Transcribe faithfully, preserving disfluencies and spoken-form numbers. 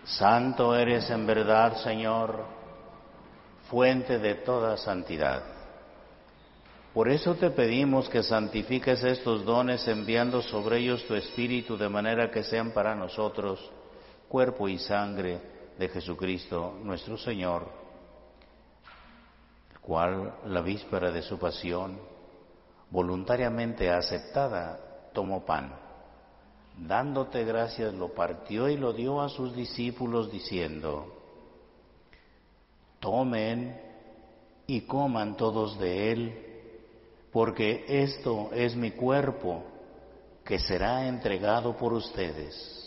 Santo eres en verdad, Señor, fuente de toda santidad. Por eso te pedimos que santifiques estos dones enviando sobre ellos tu Espíritu de manera que sean para nosotros cuerpo y sangre de Jesucristo nuestro Señor, el cual, la víspera de su pasión, voluntariamente aceptada, tomó pan. Dándote gracias, lo partió y lo dio a sus discípulos diciendo: tomen y coman todos de él, porque esto es mi cuerpo, que será entregado por ustedes.